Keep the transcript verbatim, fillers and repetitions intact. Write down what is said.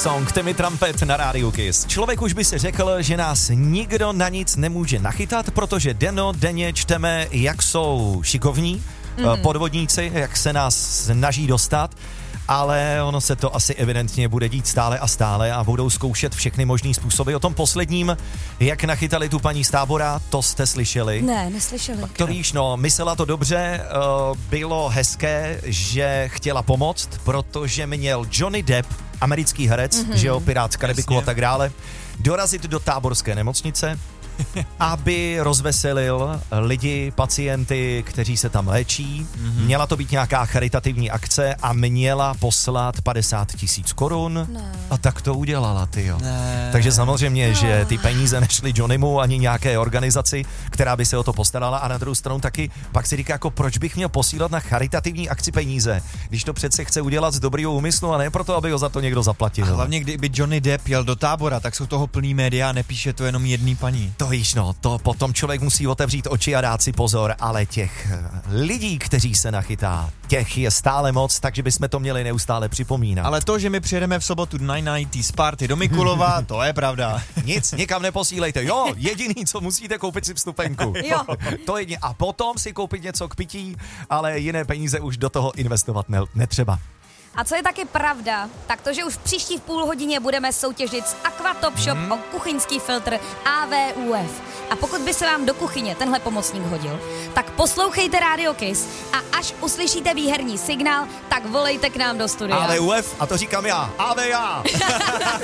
Song, Timmy Trumpet na rádiu Kiss. Člověk už by si řekl, že nás nikdo na nic nemůže nachytat, protože deno denně čteme, jak jsou šikovní mm. podvodníci, jak se nás snaží dostat, ale ono se to asi evidentně bude dít stále a stále a budou zkoušet všechny možný způsoby. O tom posledním, jak nachytali tu paní z Tábora, to jste slyšeli? Ne, neslyšeli. To víš, no, myslela to dobře, uh, bylo hezké, že chtěla pomoct, protože měl Johnny Depp, americký herec, mm-hmm. že jo, Pirát z Karibiku a tak dále, dorazit do táborské nemocnice, aby rozveselil lidi, pacienty, kteří se tam léčí. Mm-hmm. Měla to být nějaká charitativní akce a měla poslat padesát tisíc korun. Ne. A tak to udělala, tyjo. Ne. Takže samozřejmě, no. že ty peníze nešly Johnnymu ani nějaké organizaci, která by se o to postarala, a na druhou stranu taky pak si říká, jako proč bych měl posílat na charitativní akci peníze, když to přece chce udělat z dobrýho úmyslu a ne proto, aby ho za to někdo zaplatil. A hlavně, kdyby Johnny Depp jel do Tábora, tak jsou toho plný média a nepíše to jenom jedný paní. To víš, no, to potom člověk musí otevřít oči a dát si pozor, ale těch lidí, kteří se nachytá, těch je stále moc, takže bychom to měli neustále připomínat. Ale to, že my přijedeme v sobotu na nineties party do Mikulova, to je pravda. Nic, nikam neposílejte. Jo, jediný, co musíte, koupit si vstupenku. Jo. To jediný. A potom si koupit něco k pití, ale jiné peníze už do toho investovat ne- netřeba. A co je taky pravda, tak to, že už v příští půl hodině budeme soutěžit s Aqua Top Shop hmm. o kuchyňský filtr A V U F. A pokud by se vám do kuchyně tenhle pomocník hodil, tak poslouchejte Radio Kiss a až uslyšíte výherní signál, tak volejte k nám do studia. A V U F, a to říkám já. A V já.